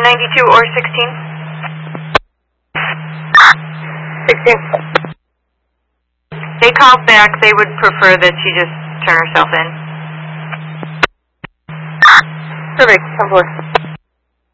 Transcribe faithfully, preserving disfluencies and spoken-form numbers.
ninety-two or sixteen? sixteen. They called back. They would prefer that she just turn herself in. Perfect. ten four.